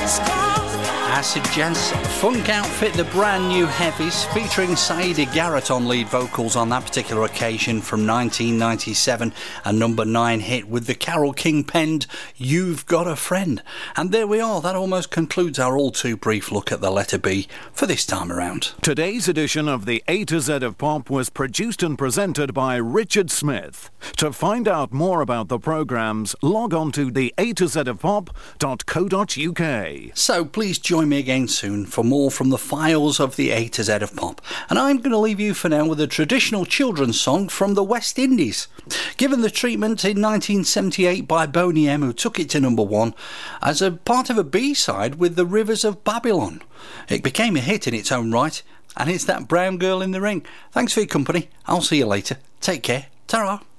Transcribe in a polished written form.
Acid Jazz Funk Outfit, the brand new Heavies, featuring Saida Garrett on lead vocals on that particular occasion from 1997, a number 9 hit with the Carole King penned You've Got a Friend. And there we are, that almost concludes our all too brief look at the letter B for this time around. Today's edition of the A to Z of Pop was produced and presented by Richard Smith. To find out more about the programmes, log on to the A to Z of Pop.co.uk. So please join me again soon for more from the files of the A to Z of Pop. And I'm going to leave you for now with a traditional children's song from the West Indies, given the treatment in 1978 by Boney M, who took it to number 1 as a part of a B-side with The Rivers of Babylon. It became a hit in its own right, and it's that Brown Girl in the Ring. Thanks for your company. I'll see you later. Take care. Ta-ra.